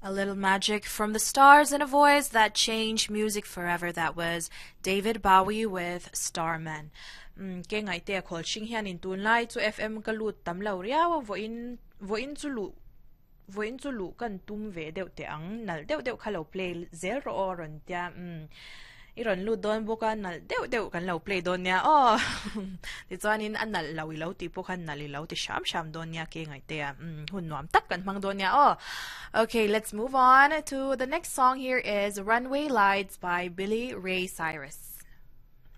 A little magic from the stars and a voice that changed music forever. That was David Bowie with Starman. Ke ngai te khol ching hian in tun lai chu FM ka lut tam lo riawa voin chu lu kan tum ve deuh te ang nal deuh khalo play zero or ron tia iron lu don boka nal deuh kan lo play don nia oh ti chuan in an nal lo lo ti po kan nal lo ti sham don nia ke ngai te hun nuam tak kan mang don nia oh. Okay, let's move on to the next song. Here is Runway Lights by Billy Ray Cyrus.